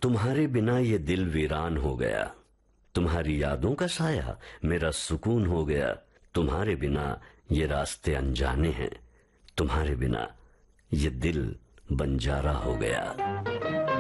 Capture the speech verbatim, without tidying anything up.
तुम्हारे बिना ये दिल वीरान हो गया, तुम्हारी यादों का साया मेरा सुकून हो गया। तुम्हारे बिना ये रास्ते अनजाने हैं, तुम्हारे बिना ये दिल बंजारा हो गया।